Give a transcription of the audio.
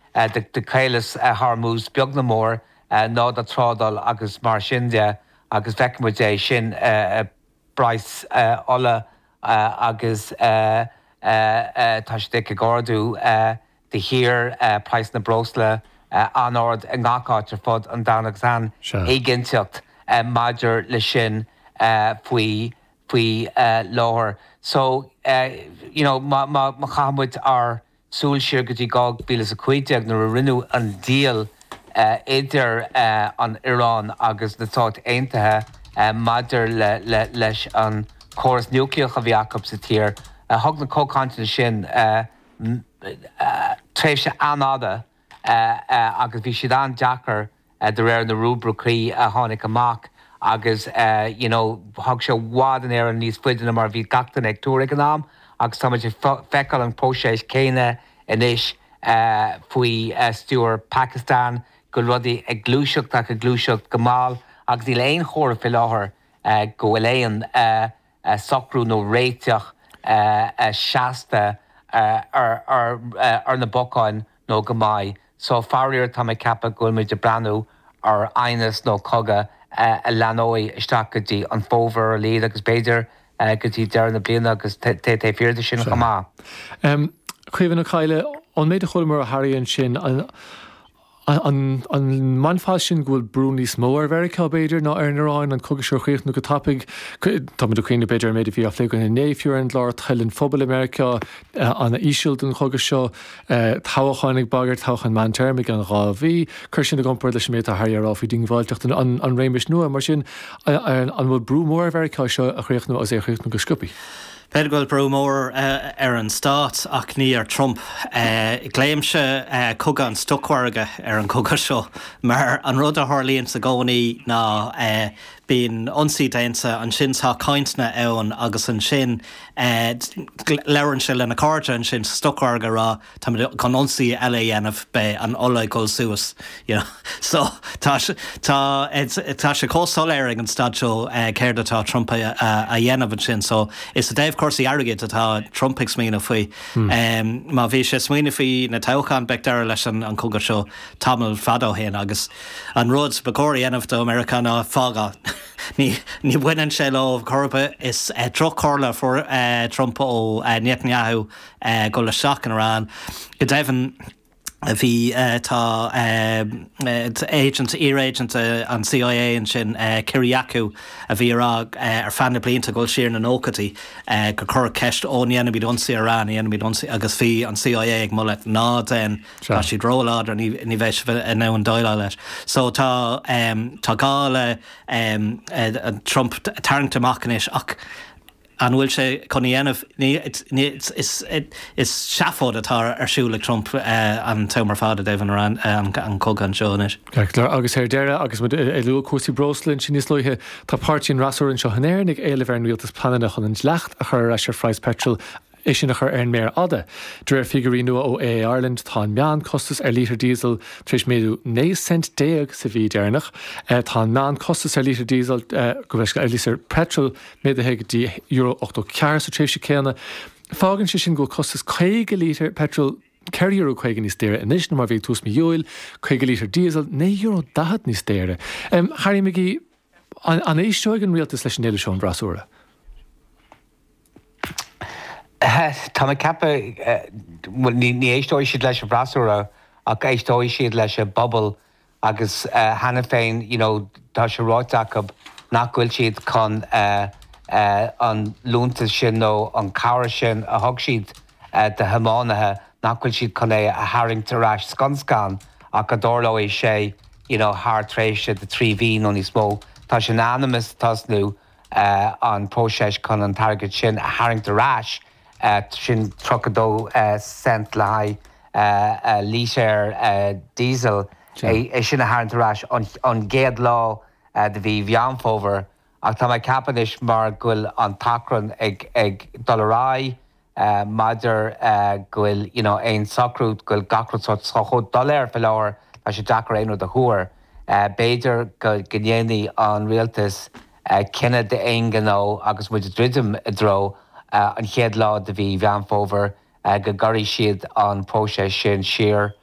de chéiles Harmús beag na mór ná a trádal agus mar sinde agus fecmuidé sin Bryce Ola agus tá sé de gordú de hir Price na Brosle anord an gááit fod an dánagus an éigenteocht maidir le sin faoi láthir. So, má chamuid ar súil siar go dtí gá bílas a chuideag nar a rinú an díal idir an Iorán agus na Táit Aontaithe maidir leis an choras nucleach a bhí acu sa tír. Thug na cócantaine sin tréimh se anáda agus bhí siad an deachar de réir na rúbrachí a tháinig amach agus thug se bhád an éar níos fuideanna mar bhí gachtain ag túra an am agus tá sé feicáil an próséis céine inis faoi stúr Pakistan go rudaí ag glúiseacht ach a glúiseacht go máil agus í léon chóir fi láthair go bhfuil éon socrú nó réiteach seasta ar na bocáin nó go maiid. So farir tá mé cappa goilmid de breanú ar ainas nó coga a leanóid isteach go dtí an fómhar a léad agus béidir go dtí dear na bliana agus té fearda sin go má. Chuimh na chaile an méid a chuilmar a Harríonn sin an manfáil sin ghfuil brúní smó ar bherice béidir ná ar naráin an cogus seochréocht nó go tapig tá do chuoine beidir méidir bhí a phlégann na néifhiúr an láir chailinn phobal America an ísilt an chogus seo táhaáinnig bagir táchan man termig an rábhí chur sin a gompur leis méid a Harríar áfí dingháilteach an réimis nua mar sin an bhfuil brú mór ar bherice seo a chréocht nó as é chréocht nó go scopi. Pedgol bromór ar an stát ach ní ar Trump. Gléimse cogad an stochharga ar an cogad seo, mar an rud a Harlíonn sa gcónaí ná bíon ionsaí déansa an sin tá caintna ann agus an sin leabharann se lena cáirte an sin stochharga rá tá chun ionsaí eile dhéanamh be an ola go suas. So tá sé cósáil an stad seo céir atá Trump a dhéanamh an sin, so is a déobh cuasaí airgid atá Trump ag smíonna faoi. Má bhí sé smíonna faoi na toghchan beictear leis an cogad seo tamil fadó héin agus an rud bacóirí dhéanamh do Americana fága. Ní bhaineann sé lámh corpa is troch cóla for Trump ó Netanyahu go le seach an rán. Go dtéhann bhí tá agent, ear-agent an CIA an sin Kiriakou a bhí ar fanna blianta go siar na nócatí go chur ceist ó dhéanamh bíd ionsaí arán agus bhí an CIA ag mullet ná den tá si drólád ar ní bheith ná an dáile leis. So tá gála Trump tarngtamachchanis ach an bhfuil sé chuníanamh is seafód atá arsúla Trump an tamar fáda déhann an cogan seonis. Agus ar deire agus lu cuasí Broslin sin níos luithe tá páirtín rasúrin seo hanéirnig éile bhar nuiltas planana chun an lecht a chur eis Fries Petrol is sin a chur ar mér ada. Dréir figurí nua ó Ireland tá meán costas ar lítar diesel tríos méadú 9 cent déag sa bhí déarnach. Tá meán costas ar lítar diesel go bheits ar lítar petrol méadthe dí euro 8 cear sa tréimhse céanna. Fágann sé sin go costas 2 lítar petrol €4 chuigean níos déire inis na mar bhí tús mi eúil 2 lítar diesel €9 níos déire. Harry McGee an éisteoig an rialtas leis an éile seán brasúra. Tá me cappa ní éistóid siad leis a brasúra ach éistóid siad leis a bobbal agus hena féin tá se ráiteach nach bhfuil siad chun an lúnta sin nó an cabhar sin a thug siad de hamánathe nach bhfuil siad chun é a haingtarráis scanscán ach go dóirló é sé thart-tréise de 3 bhí nó níos mó. Tá sin animas tasnú an próséis chun an target sin a haingtarráis sin 32 cent le haid líséir diesel é sin a haingtarráis an géad lá de bhí bheanfóver ach tá mai capanis mar ghfuil an tacran ag dollará maidir ghfuil ein sacrút ghfuil gacrút chud dollar fel láir a sé dachar éú a thuair. Béidir go gnéanaí an rialtas cinenne de aon gó agus muidir ddridim a dro an chéad lá de bhí bheanfóver go garí siad an próséis sin siar